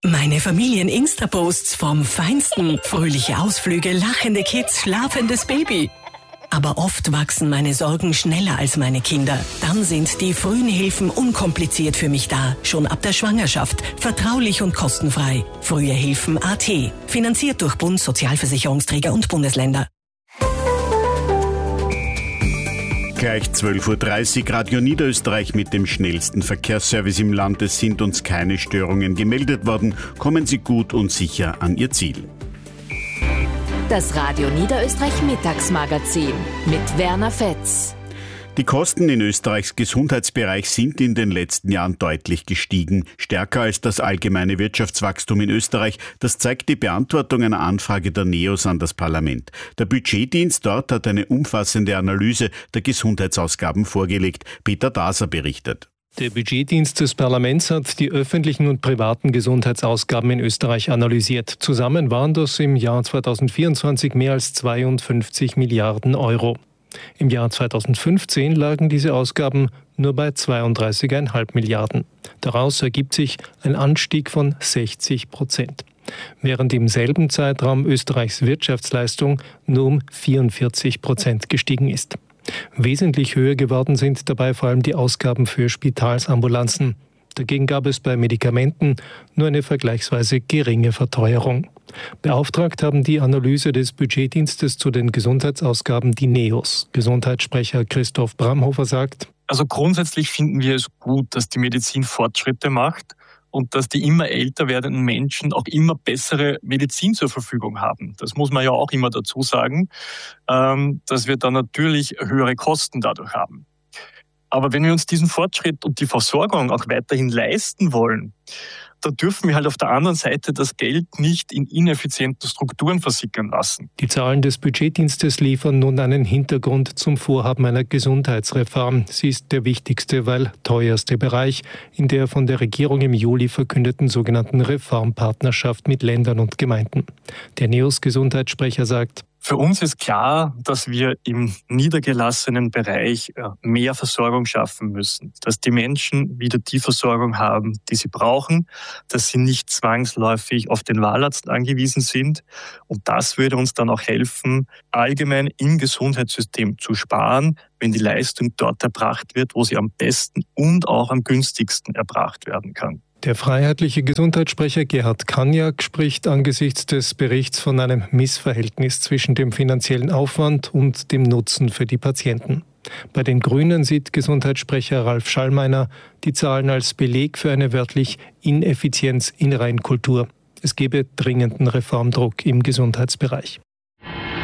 Meine Familien-Insta-Posts vom Feinsten. Fröhliche Ausflüge, lachende Kids, schlafendes Baby. Aber oft wachsen meine Sorgen schneller als meine Kinder. Dann sind die frühen Hilfen unkompliziert für mich da. Schon ab der Schwangerschaft. Vertraulich und kostenfrei. Frühehilfen.at. Finanziert durch Bund, Sozialversicherungsträger und Bundesländer. Gleich 12.30 Uhr, Radio Niederösterreich mit dem schnellsten Verkehrsservice im Land. Es sind uns keine Störungen gemeldet worden. Kommen Sie gut und sicher an Ihr Ziel. Das Radio Niederösterreich Mittagsmagazin mit Werner Fetz. Die Kosten in Österreichs Gesundheitsbereich sind in den letzten Jahren deutlich gestiegen, stärker als das allgemeine Wirtschaftswachstum in Österreich. Das zeigt die Beantwortung einer Anfrage der NEOS an das Parlament. Der Budgetdienst dort hat eine umfassende Analyse der Gesundheitsausgaben vorgelegt. Peter Daser berichtet. Der Budgetdienst des Parlaments hat die öffentlichen und privaten Gesundheitsausgaben in Österreich analysiert. Zusammen waren das im Jahr 2024 mehr als 52 Milliarden Euro. Im Jahr 2015 lagen diese Ausgaben nur bei 32,5 Milliarden. Daraus ergibt sich ein Anstieg von 60%. Während im selben Zeitraum Österreichs Wirtschaftsleistung nur um 44% gestiegen ist. Wesentlich höher geworden sind dabei vor allem die Ausgaben für Spitalsambulanzen. Dagegen gab es bei Medikamenten nur eine vergleichsweise geringe Verteuerung. Beauftragt haben die Analyse des Budgetdienstes zu den Gesundheitsausgaben die NEOS. Gesundheitssprecher Christoph Bramhofer sagt: Also grundsätzlich finden wir es gut, dass die Medizin Fortschritte macht und dass die immer älter werdenden Menschen auch immer bessere Medizin zur Verfügung haben. Das muss man ja auch immer dazu sagen, dass wir dann natürlich höhere Kosten dadurch haben. Aber wenn wir uns diesen Fortschritt und die Versorgung auch weiterhin leisten wollen, da dürfen wir halt auf der anderen Seite das Geld nicht in ineffizienten Strukturen versickern lassen. Die Zahlen des Budgetdienstes liefern nun einen Hintergrund zum Vorhaben einer Gesundheitsreform. Sie ist der wichtigste, weil teuerste Bereich in der von der Regierung im Juli verkündeten sogenannten Reformpartnerschaft mit Ländern und Gemeinden. Der NEOS-Gesundheitssprecher sagt: Für uns ist klar, dass wir im niedergelassenen Bereich mehr Versorgung schaffen müssen, dass die Menschen wieder die Versorgung haben, die sie brauchen, dass sie nicht zwangsläufig auf den Wahlarzt angewiesen sind. Und das würde uns dann auch helfen, allgemein im Gesundheitssystem zu sparen, wenn die Leistung dort erbracht wird, wo sie am besten und auch am günstigsten erbracht werden kann. Der freiheitliche Gesundheitssprecher Gerhard Kaniak spricht angesichts des Berichts von einem Missverhältnis zwischen dem finanziellen Aufwand und dem Nutzen für die Patienten. Bei den Grünen sieht Gesundheitssprecher Ralf Schallmeiner die Zahlen als Beleg für eine wörtlich Ineffizienz in Reinkultur. Es gebe dringenden Reformdruck im Gesundheitsbereich.